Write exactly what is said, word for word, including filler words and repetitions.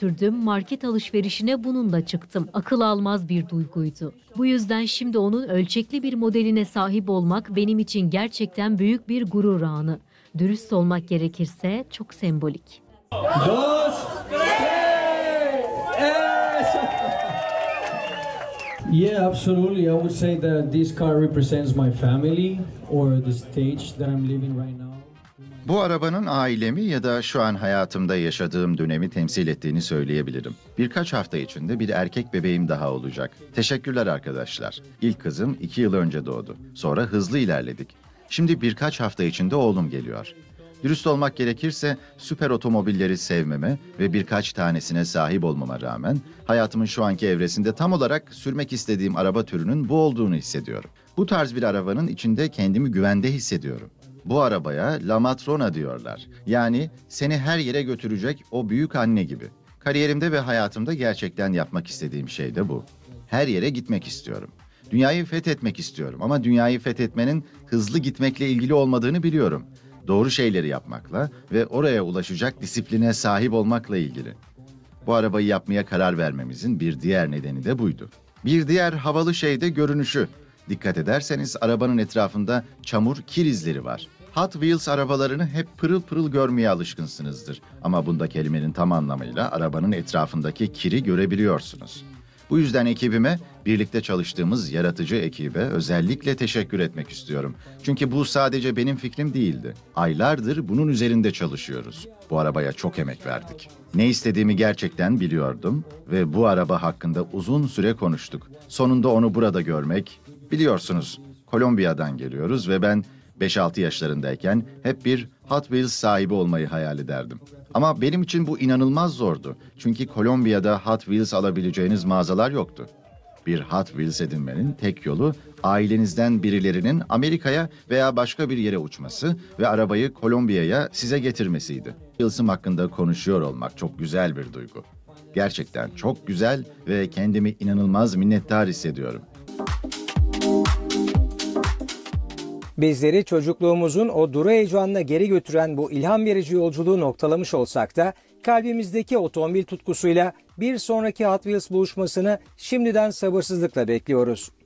götürdüm, market alışverişine bununla çıktım. Akıl almaz bir duyguydu. Bu yüzden şimdi onun ölçekli bir modeline sahip olmak benim için gerçekten büyük bir gurur anı. Dürüst olmak gerekirse çok sembolik. Dos, Yeah, absolutely. I would say that this car represents my family or the stage that I'm living right now. Bu arabanın ailemi ya da şu an hayatımda yaşadığım dönemi temsil ettiğini söyleyebilirim. Birkaç hafta içinde bir erkek bebeğim daha olacak. Teşekkürler arkadaşlar. İlk kızım iki yıl önce doğdu. Sonra hızlı ilerledik. Şimdi birkaç hafta içinde oğlum geliyor. Dürüst olmak gerekirse süper otomobilleri sevmeme ve birkaç tanesine sahip olmama rağmen hayatımın şu anki evresinde tam olarak sürmek istediğim araba türünün bu olduğunu hissediyorum. Bu tarz bir arabanın içinde kendimi güvende hissediyorum. Bu arabaya La Matrona diyorlar. Yani seni her yere götürecek o büyük anne gibi. Kariyerimde ve hayatımda gerçekten yapmak istediğim şey de bu. Her yere gitmek istiyorum. Dünyayı fethetmek istiyorum ama dünyayı fethetmenin hızlı gitmekle ilgili olmadığını biliyorum. Doğru şeyleri yapmakla ve oraya ulaşacak disipline sahip olmakla ilgili. Bu arabayı yapmaya karar vermemizin bir diğer nedeni de buydu. Bir diğer havalı şey de görünüşü. Dikkat ederseniz arabanın etrafında çamur, kir izleri var. Hot Wheels arabalarını hep pırıl pırıl görmeye alışkınsınızdır. Ama bunda kelimenin tam anlamıyla arabanın etrafındaki kiri görebiliyorsunuz. Bu yüzden ekibime, birlikte çalıştığımız yaratıcı ekibe özellikle teşekkür etmek istiyorum. Çünkü bu sadece benim fikrim değildi. Aylardır bunun üzerinde çalışıyoruz. Bu arabaya çok emek verdik. Ne istediğimi gerçekten biliyordum ve bu araba hakkında uzun süre konuştuk. Sonunda onu burada görmek, biliyorsunuz Kolombiya'dan geliyoruz ve ben beş altı yaşlarındayken hep bir Hot Wheels sahibi olmayı hayal ederdim. Ama benim için bu inanılmaz zordu. Çünkü Kolombiya'da Hot Wheels alabileceğiniz mağazalar yoktu. Bir Hot Wheels edinmenin tek yolu ailenizden birilerinin Amerika'ya veya başka bir yere uçması ve arabayı Kolombiya'ya size getirmesiydi. Wheels'ım hakkında konuşuyor olmak çok güzel bir duygu. Gerçekten çok güzel ve kendimi inanılmaz minnettar hissediyorum. Bizleri çocukluğumuzun o duru heyecanına geri götüren bu ilham verici yolculuğu noktalamış olsak da kalbimizdeki otomobil tutkusuyla bir sonraki Hot Wheels buluşmasını şimdiden sabırsızlıkla bekliyoruz.